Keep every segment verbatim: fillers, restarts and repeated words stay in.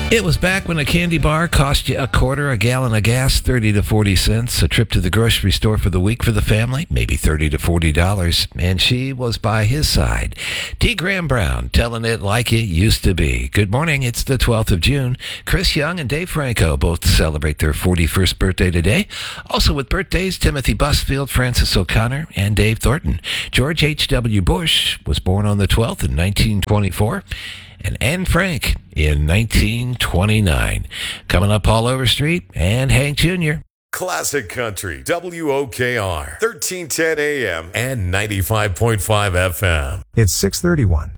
It was back when a candy bar cost you a quarter, a gallon of gas, thirty to forty cents, a trip to the grocery store for the week for the family, maybe thirty to forty dollars, and she was by his side. T. Graham Brown, telling it like it used to be. Good morning, it's the twelfth of June. Chris Young and Dave Franco both celebrate their forty-first birthday today. Also with birthdays, Timothy Busfield, Francis O'Connor, and Dave Thornton. George H W. Bush was born on the twelfth in nineteen twenty-four. And Anne Frank in nineteen twenty-nine. Coming up, Paul Overstreet and Hank Junior Classic Country, W O K R, thirteen ten A M and ninety-five point five F M. It's six thirty-one.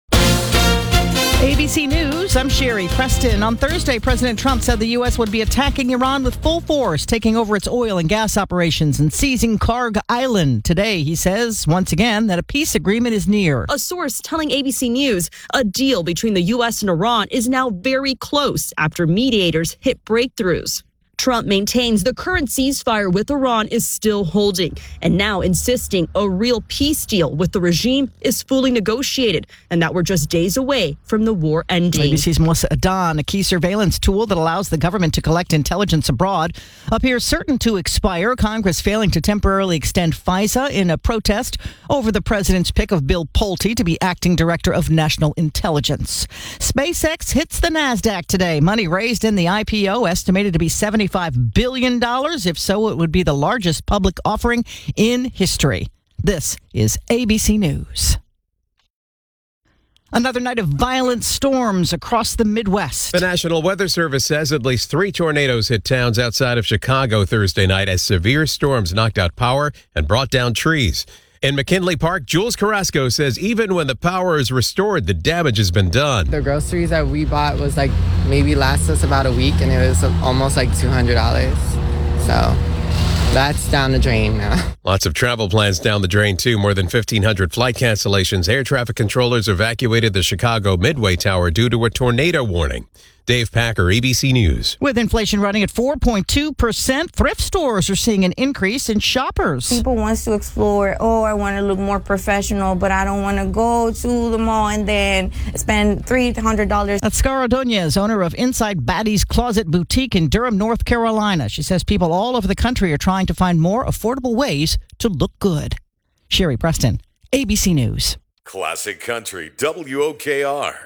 A B C News, I'm Sherry Preston. On Thursday, President Trump said the U S would be attacking Iran with full force, taking over its oil and gas operations and seizing Karg Island. Today, he says, once again, that a peace agreement is near. A source telling A B C News a deal between the U S and Iran is now very close after mediators hit breakthroughs. Trump maintains the current ceasefire with Iran is still holding and now insisting a real peace deal with the regime is fully negotiated and that we're just days away from the war ending. A B C's Melissa Adon, a key surveillance tool that allows the government to collect intelligence abroad, appears certain to expire. Congress failing to temporarily extend FISA in a protest over the president's pick of Bill Pulte to be acting director of national intelligence. SpaceX hits the NASDAQ today. Money raised in the I P O estimated to be seventy-five billion dollars. If so, it would be the largest public offering in history. This is A B C News. Another night of violent storms across the Midwest. The National Weather Service says at least three tornadoes hit towns outside of Chicago Thursday night as severe storms knocked out power and brought down trees. In McKinley Park, Jules Carrasco says even when the power is restored, the damage has been done. The groceries that we bought was like maybe last us about a week, and it was almost like two hundred dollars. So that's down the drain now. Lots of travel plans down the drain, too. More than fifteen hundred flight cancellations. Air traffic controllers evacuated the Chicago Midway Tower due to a tornado warning. Dave Packer, A B C News. With inflation running at four point two percent, thrift stores are seeing an increase in shoppers. People want to explore, oh, I want to look more professional, but I don't want to go to the mall and then spend three hundred dollars. That's Scar Ordonez, owner of Inside Baddie's Closet Boutique in Durham, North Carolina. She says people all over the country are trying to find more affordable ways to look good. Sherry Preston, A B C News. Classic Country, W O K R.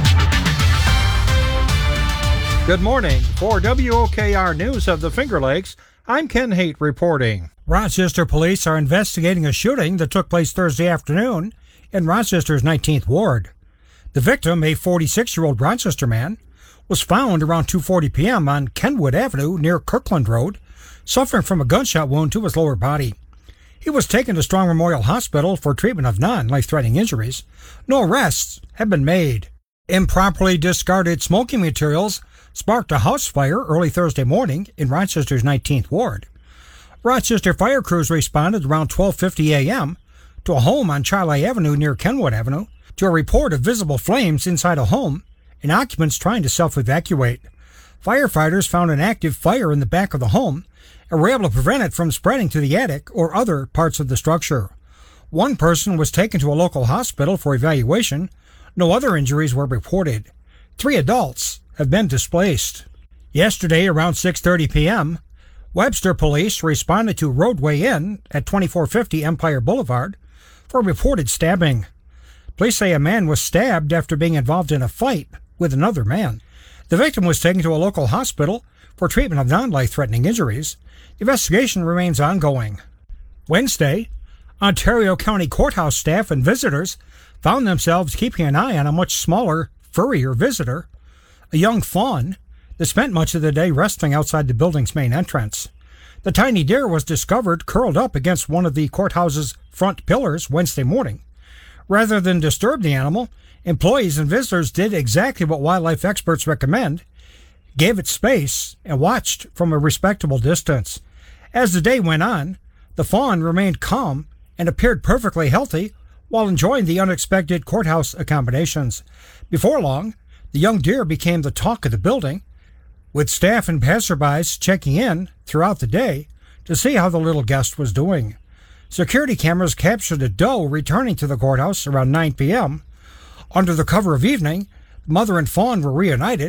Good morning. For W O K R News of the Finger Lakes, I'm Ken Haight reporting. Rochester police are investigating a shooting that took place Thursday afternoon in Rochester's nineteenth Ward. The victim, a forty-six-year-old Rochester man, was found around two forty p.m. on Kenwood Avenue near Kirkland Road, suffering from a gunshot wound to his lower body. He was taken to Strong Memorial Hospital for treatment of non-life-threatening injuries. No arrests have been made. Improperly discarded smoking materials sparked a house fire early Thursday morning in Rochester's nineteenth Ward. Rochester fire crews responded around twelve fifty a.m. to a home on Charlie Avenue near Kenwood Avenue to a report of visible flames inside a home and occupants trying to self-evacuate. Firefighters found an active fire in the back of the home and were able to prevent it from spreading to the attic or other parts of the structure. One person was taken to a local hospital for evaluation. No other injuries were reported. Three adults have been displaced. Yesterday, around six thirty p.m., Webster police responded to Roadway Inn at twenty-four fifty Empire Boulevard for a reported stabbing. Police say a man was stabbed after being involved in a fight with another man. The victim was taken to a local hospital for treatment of non-life-threatening injuries. The investigation remains ongoing. Wednesday, Ontario County Courthouse staff and visitors found themselves keeping an eye on a much smaller, furrier visitor, a young fawn that spent much of the day resting outside the building's main entrance. The tiny deer was discovered curled up against one of the courthouse's front pillars Wednesday morning. Rather than disturb the animal, employees and visitors did exactly what wildlife experts recommend, gave it space, and watched from a respectable distance. As the day went on, the fawn remained calm and appeared perfectly healthy while enjoying the unexpected courthouse accommodations. Before long, the young deer became the talk of the building, with staff and passerbys checking in throughout the day to see how the little guest was doing. Security cameras captured a doe returning to the courthouse around nine p.m. Under the cover of evening, mother and fawn were reunited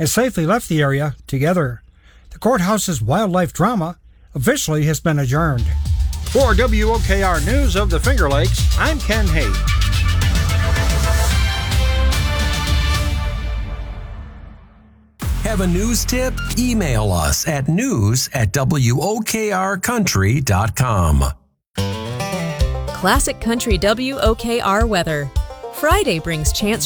and safely left the area together. The courthouse's wildlife drama officially has been adjourned. For W O K R News of the Finger Lakes, I'm Ken Haight. Have a news tip? Email us at news at W O K R country dot com. Classic Country W O K R weather. Friday brings chance